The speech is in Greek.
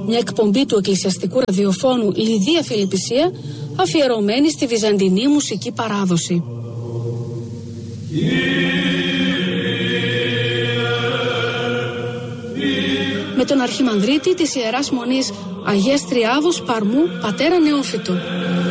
μια εκπομπή του εκκλησιαστικού ραδιοφώνου Λιδία Φιλιππισία, αφιερωμένη στη βυζαντινή μουσική παράδοση. Με τον αρχιμανδρίτη της Ιεράς Μονής Αγίας Τριάδος Παρμού, πατέρα Νεόφυτο.